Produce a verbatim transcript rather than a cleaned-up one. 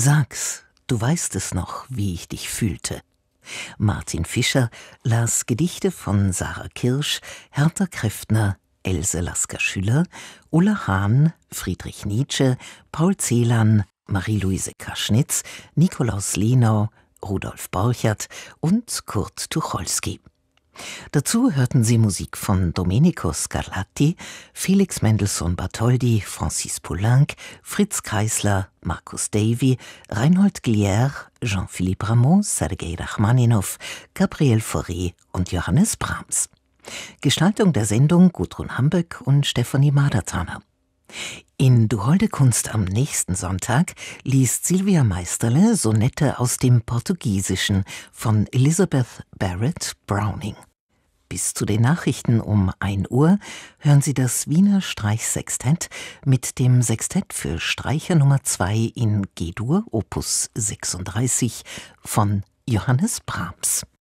Sag's, du weißt es noch, wie ich dich fühlte. Martin Fischer las Gedichte von Sarah Kirsch, Hertha Kräftner, Else Lasker-Schüller, Ulla Hahn, Friedrich Nietzsche, Paul Celan, Marie-Louise Kaschnitz, Nikolaus Lenau, Rudolf Borchert und Kurt Tucholsky. Dazu hörten Sie Musik von Domenico Scarlatti, Felix Mendelssohn Bartholdy, Francis Poulenc, Fritz Kreisler, Marcus Davy, Reinhold Glier, Jean-Philippe Rameau, Sergei Rachmaninow, Gabriel Fauré und Johannes Brahms. Gestaltung der Sendung Gudrun Hamböck und Stefanie Madertaner. In Du holde Kunst am nächsten Sonntag liest Silvia Meisterle Sonette aus dem Portugiesischen von Elizabeth Barrett Browning. Bis zu den Nachrichten um ein Uhr hören Sie das Wiener Streichsextett mit dem Sextett für Streicher Nummer zwei in G-Dur, Opus sechsunddreißig von Johannes Brahms.